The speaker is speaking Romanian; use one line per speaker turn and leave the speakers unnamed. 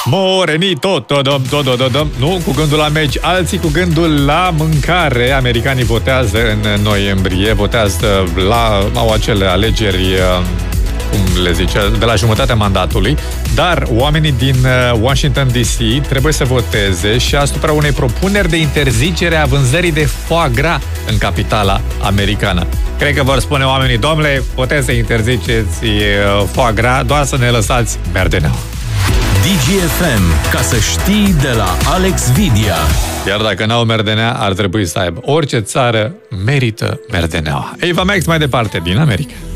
Morenito, nu cu gândul la meci, alții cu gândul la mâncare. Americanii votează în noiembrie, au acele alegeri, cum le zice, de la jumătatea mandatului, dar oamenii din Washington DC trebuie să voteze și asupra unei propuneri de interzicere a vânzării de foie gras în capitala americană. Cred că vor spune oamenii, domnule, puteți să interziceți foie gras, doar să ne lăsați merdeneaua.
DGFM, ca să știi, de la Alex Vidia.
Iar dacă n-au merdenea, ar trebui să aibă. Orice țară merită merdeneaua. Eva Max mai departe din America.